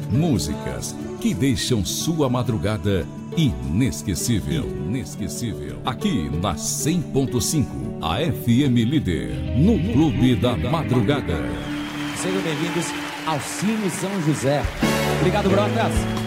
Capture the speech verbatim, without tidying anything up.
Músicas que deixam sua madrugada inesquecível. Inesquecível. Aqui na cem ponto cinco, a F M Líder, no Clube da Madrugada. Sejam bem-vindos ao Cine São José. Obrigado, Brotas.